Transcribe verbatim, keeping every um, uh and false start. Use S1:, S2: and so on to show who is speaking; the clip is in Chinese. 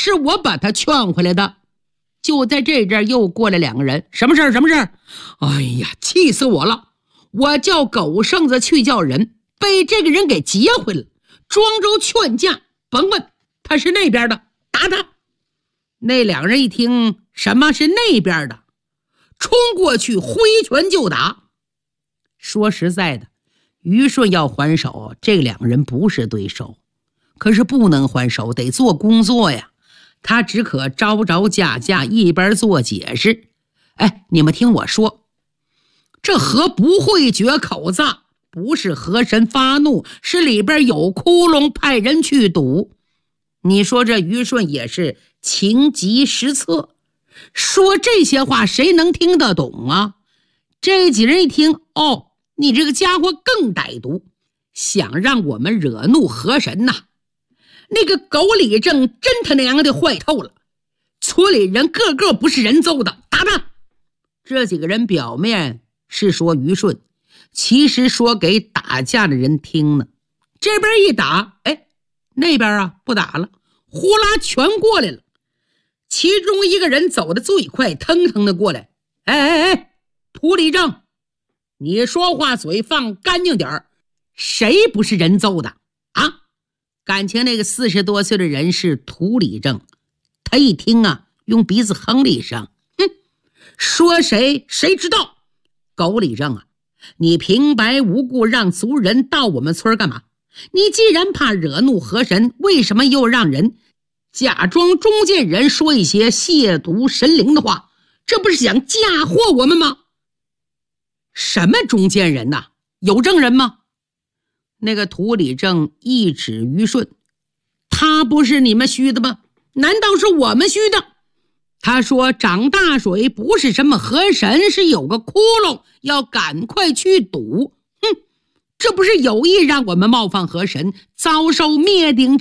S1: 是我把他劝回来的。就在这阵又过来两个人，什么事儿？什么事儿？哎呀，气死我了！我叫狗剩子去叫人，被这个人给劫回了。庄周劝架，甭问，他是那边的，打他。那两人一听什么是那边的，冲过去挥拳就打。说实在的，于顺要还手，这两个人不是对手，可是不能还手，得做工作呀。他只可招招架架，一边做解释。哎，你们听我说，这河不会决口子，不是河神发怒，是里边有窟窿，派人去堵。你说这于顺也是情急失策，说这些话谁能听得懂啊？这几人一听，哦，你这个家伙更歹毒，想让我们惹怒河神呐、啊？那个狗李正真他娘的坏透了，村里人个个不是人揍的，打他！这几个人表面是说于顺，其实说给打架的人听呢。这边一打，哎，那边啊不打了，呼啦全过来了。其中一个人走得最快，腾腾的过来，哎哎哎，涂李正，你说话嘴放干净点儿，谁不是人揍的啊？感情那个四十多岁的人是涂李正，他一听啊，用鼻子哼了一声，哼，说谁谁知道？狗李正啊，你平白无故让族人到我们村干嘛？你既然怕惹怒河神，为什么又让人假装中间人说一些亵渎神灵的话？这不是想嫁祸我们吗？什么中间人呐？有证人吗？那个涂李正一指于顺，他不是你们虚的吗？难道是我们虚的？他说涨大水不是什么河神，是有个窟窿，要赶快去堵。哼，这不是有意让我们冒犯河神，遭受灭顶